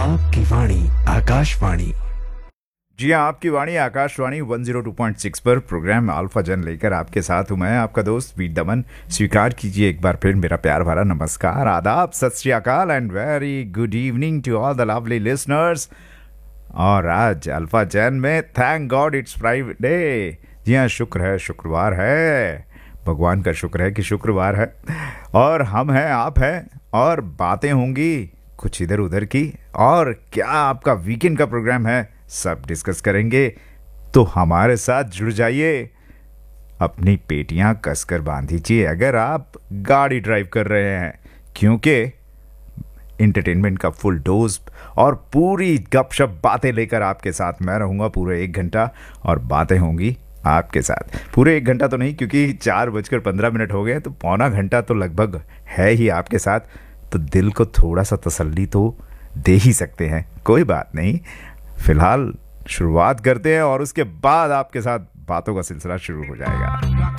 आपकी वाणी आकाशवाणी। जी हाँ, आपकी वाणी आकाशवाणी 102.6 पर प्रोग्राम अल्फा जन लेकर आपके साथ हूँ मैं, आपका दोस्त वीर दमन। स्वीकार कीजिए एक बार फिर मेरा प्यार भरा नमस्कार, आदाब, सत श्री अकाल and very good evening to all the lovely listeners. और आज अल्फा जन में थैंक गॉड इट्स फ्राइडे। जी हाँ, शुक्र है, शुक्रवार है, भगवान का शुक्र है कि शुक्रवार है और हम हैं, आप हैं और बातें होंगी कुछ इधर उधर की। और क्या आपका वीकेंड का प्रोग्राम है, सब डिस्कस करेंगे, तो हमारे साथ जुड़ जाइए। अपनी पेटियां कसकर बांध दीजिए अगर आप गाड़ी ड्राइव कर रहे हैं, क्योंकि इंटरटेनमेंट का फुल डोज और पूरी गपशप बातें लेकर आपके साथ मैं रहूंगा पूरे 1 घंटा। और बातें होंगी आपके साथ पूरे 1 घंटा तो नहीं, क्योंकि 4:15 हो गए, तो पौना घंटा तो लगभग है ही आपके साथ। तो दिल को थोड़ा सा तसल्ली तो दे ही सकते हैं, कोई बात नहीं। फिलहाल शुरुआत करते हैं और उसके बाद आपके साथ बातों का सिलसिला शुरू हो जाएगा।